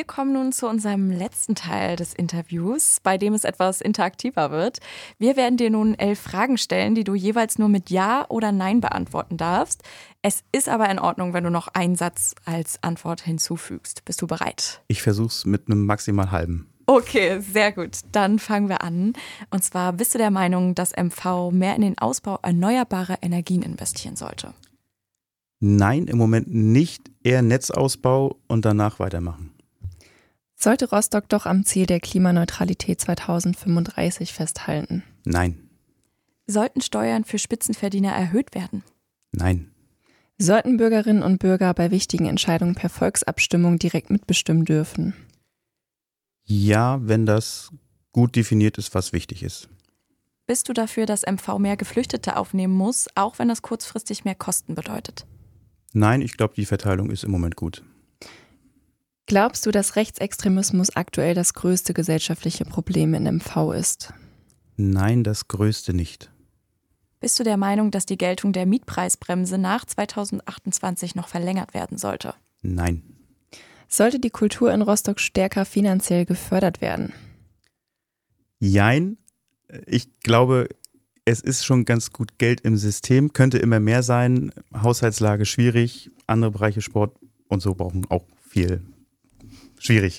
Wir kommen nun zu unserem letzten Teil des Interviews, bei dem es etwas interaktiver wird. Wir werden dir nun 11 Fragen stellen, die du jeweils nur mit Ja oder Nein beantworten darfst. Es ist aber in Ordnung, wenn du noch einen Satz als Antwort hinzufügst. Bist du bereit? Ich versuch's mit einem maximal halben. Okay, sehr gut. Dann fangen wir an. Und zwar, bist du der Meinung, dass MV mehr in den Ausbau erneuerbarer Energien investieren sollte? Nein, im Moment nicht. Eher Netzausbau und danach weitermachen. Sollte Rostock doch am Ziel der Klimaneutralität 2035 festhalten? Nein. Sollten Steuern für Spitzenverdiener erhöht werden? Nein. Sollten Bürgerinnen und Bürger bei wichtigen Entscheidungen per Volksabstimmung direkt mitbestimmen dürfen? Ja, wenn das gut definiert ist, was wichtig ist. Bist du dafür, dass MV mehr Geflüchtete aufnehmen muss, auch wenn das kurzfristig mehr Kosten bedeutet? Nein, ich glaube, die Verteilung ist im Moment gut. Glaubst du, dass Rechtsextremismus aktuell das größte gesellschaftliche Problem in MV ist? Nein, das Größte nicht. Bist du der Meinung, dass die Geltung der Mietpreisbremse nach 2028 noch verlängert werden sollte? Nein. Sollte die Kultur in Rostock stärker finanziell gefördert werden? Jein. Ich glaube, es ist schon ganz gut Geld im System, könnte immer mehr sein. Haushaltslage schwierig, andere Bereiche Sport und so brauchen auch viel. Schwierig.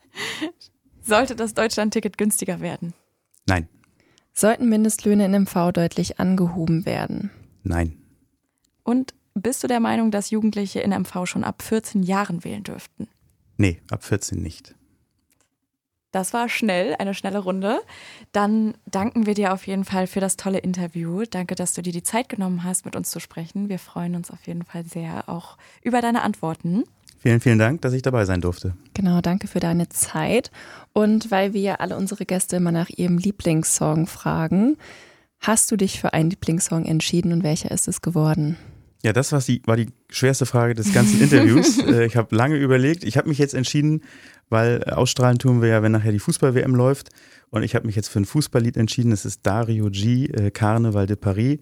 Sollte das Deutschlandticket günstiger werden? Nein. Sollten Mindestlöhne in MV deutlich angehoben werden? Nein. Und bist du der Meinung, dass Jugendliche in MV schon ab 14 Jahren wählen dürften? Nee, ab 14 nicht. Das war schnell, eine schnelle Runde. Dann danken wir dir auf jeden Fall für das tolle Interview. Danke, dass du dir die Zeit genommen hast, mit uns zu sprechen. Wir freuen uns auf jeden Fall sehr auch über deine Antworten. Vielen, vielen Dank, dass ich dabei sein durfte. Genau, danke für deine Zeit. Und weil wir ja alle unsere Gäste immer nach ihrem Lieblingssong fragen, hast du dich für einen Lieblingssong entschieden und welcher ist es geworden? Ja, das war die schwerste Frage des ganzen Interviews. Ich habe lange überlegt. Ich habe mich jetzt entschieden, weil ausstrahlen tun wir ja, wenn nachher die Fußball-WM läuft. Und ich habe mich jetzt für ein Fußballlied entschieden. Das ist Dario G, Carnaval de Paris.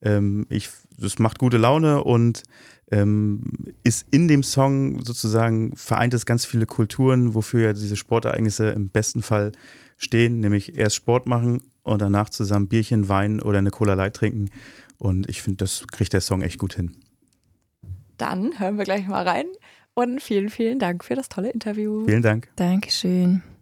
Das macht gute Laune und ist in dem Song sozusagen, vereint es ganz viele Kulturen, wofür ja diese Sportereignisse im besten Fall stehen. Nämlich erst Sport machen und danach zusammen Bierchen, Wein oder eine Cola Light trinken. Und ich finde, das kriegt der Song echt gut hin. Dann hören wir gleich mal rein und vielen, vielen Dank für das tolle Interview. Vielen Dank. Dankeschön.